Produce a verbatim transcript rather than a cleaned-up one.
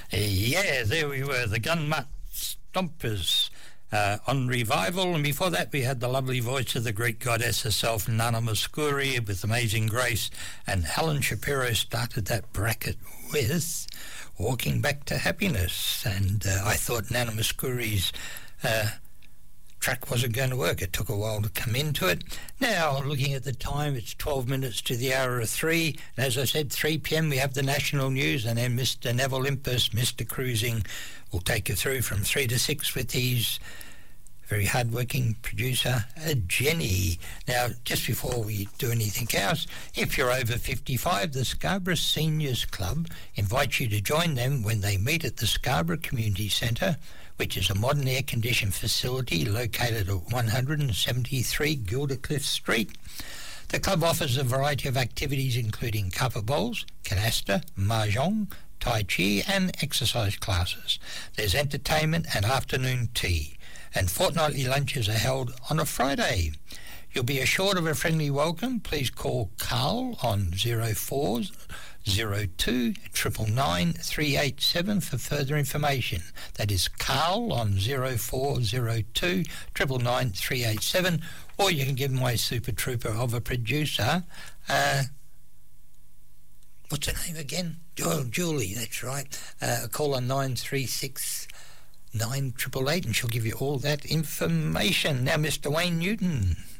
Yeah, there we were, the Gunmutt Stompers uh, on Revival, and before that we had the lovely voice of the Greek goddess herself, Nana Mouskouri, with Amazing Grace, and Helen Shapiro started that bracket with Walking Back to Happiness, and uh, I thought Nana Mouskouri's uh, track wasn't going to work. It took a while to come into it. Now, looking at the time, it's twelve minutes to the hour of three. And as I said, three p.m. we have the national news, and then Mister Neville Impus, Mister Cruising, will take you through from three to six with his very hard-working producer, uh, Jenny. Now, just before we do anything else, if you're over fifty-five, the Scarborough Seniors Club invites you to join them when they meet at the Scarborough Community Centre, which is a modern air-conditioned facility located at one seventy-three Gildercliff Street. The club offers a variety of activities including copper bowls, canasta, mahjong, tai chi and exercise classes. There's entertainment and afternoon tea, and fortnightly lunches are held on a Friday. You'll be assured of a friendly welcome. Please call Carl on zero four zero two, nine nine nine, three eight seven for further information. That is Carl on zero four zero two, nine nine nine, three eight seven, or you can give my super trooper of a producer, uh, what's her name again? Oh, Julie, that's right. Uh, a call on nine three six nine eight eight, and she'll give you all that information. Now, Mister Wayne Newton.